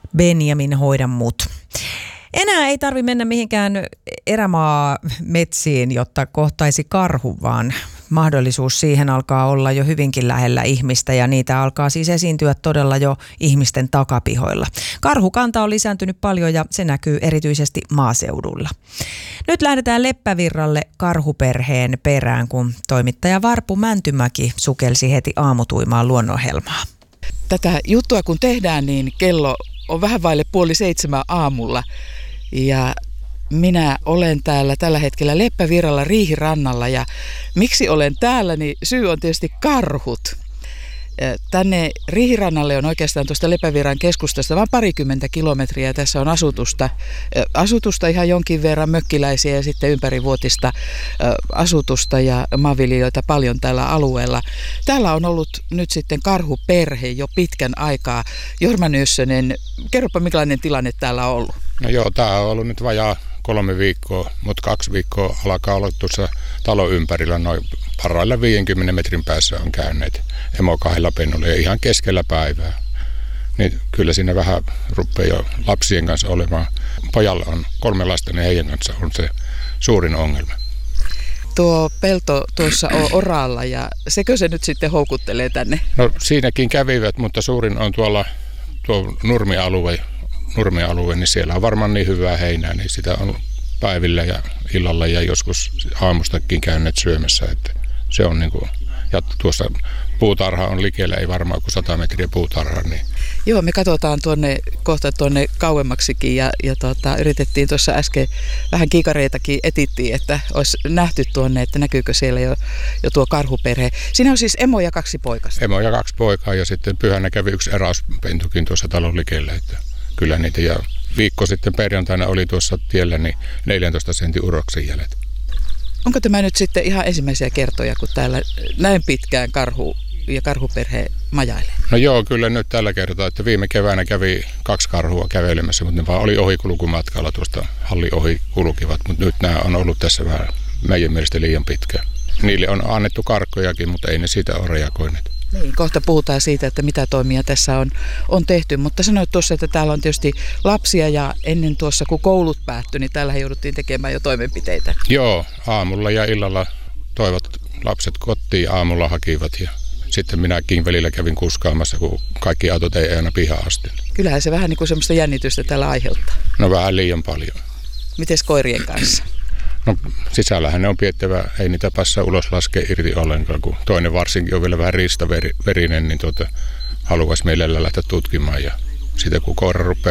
Benjamin, hoida mut. Enää ei tarvitse mennä mihinkään erämaametsiin, jotta kohtaisi karhu, vaan mahdollisuus siihen alkaa olla jo hyvinkin lähellä ihmistä ja niitä alkaa siis esiintyä todella jo ihmisten takapihoilla. Karhukanta on lisääntynyt paljon ja se näkyy erityisesti maaseudulla. Nyt lähdetään Leppävirralle karhuperheen perään, kun toimittaja Varpu Mäntymäki sukelsi heti aamutuimaan luonnonhelmaa. Tätä juttua kun tehdään, niin kello on vähän vaille 6:30 aamulla ja minä olen täällä tällä hetkellä Leppävirralla Riihirannalla ja miksi olen täällä, niin syy on tietysti karhut. Tänne Riihirannalle on oikeastaan tuosta Leppävirran keskustasta vain 20 kilometriä. Tässä on asutusta ihan jonkin verran, mökkiläisiä ja sitten ympärivuotista asutusta ja maanviljelijöitä paljon tällä alueella. Täällä on ollut nyt sitten karhuperhe jo pitkän aikaa. Jorma Nyyssönen, kerropa millainen tilanne täällä on ollut? No joo, tämä on ollut nyt vajaa 3 viikkoa, mutta 2 viikkoa alkaa olla tuossa talon ympärillä noin parhailla 50 metrin päässä on käyneet emo 2 pennulla ja ihan keskellä päivää. Niin kyllä siinä vähän rupeaa jo lapsien kanssa olemaan. Pojalla on 3 lasta, niin heidän kanssa on se suurin ongelma. Tuo pelto tuossa on oraalla ja sekö se nyt sitten houkuttelee tänne? No siinäkin kävivät, mutta suurin on tuo nurmialue, niin siellä on varmaan niin hyvää heinää, niin sitä on päivillä ja illalla ja joskus aamustakin käyneet syömässä, että se on niin kuin, ja tuossa puutarha on likellä, ei varmaan kuin 100 metriä puutarhaa. Niin. Joo, me katsotaan kohta tuonne kauemmaksikin ja yritettiin tuossa äsken vähän kiikareitakin etittiin, että olisi nähty tuonne, että näkyykö siellä jo tuo karhuperhe. Siinä on siis emo ja 2 poikasta. Emo ja 2 poikaa ja sitten pyhänä kävi 1 eräspentukin tuossa talon likellä, että kyllä niitä ja viikko sitten perjantaina oli tuossa tiellä niin 14 sentin uroksen jäljet. Onko tämä nyt sitten ihan ensimmäisiä kertoja, kun täällä näin pitkään karhu ja karhuperhe majailee? No joo, kyllä nyt tällä kertaa, että viime keväänä kävi 2 karhua kävelemässä, mutta ne vaan oli ohikulkumatkalla tuosta halli ohi kulkivat, mutta nyt nämä on ollut tässä vähän meidän mielestä liian pitkään. Niille on annettu karkkojakin, mutta ei ne siitä ole reagoineet. Niin, kohta puhutaan siitä, että mitä toimia tässä on tehty, mutta sanoit tuossa, että täällä on tietysti lapsia ja ennen tuossa kun koulut päättyi, niin täällä jouduttiin tekemään jo toimenpiteitä. Joo, aamulla ja illalla toivat lapset kotiin, aamulla hakivat ja sitten minäkin välillä kävin kuskaamassa, kun kaikki autot ei aina pihaan asti. Kyllähän se vähän niin kuin semmoista jännitystä täällä aiheuttaa. No vähän liian paljon. Mites koirien kanssa? No sisällähän ne on piettävä, ei niitä passaa ulos laskea irti ollenkaan, kun toinen varsinkin on vielä vähän riistaverinen, niin haluaisi mielellä lähteä tutkimaan ja sitä kun koira rupeaa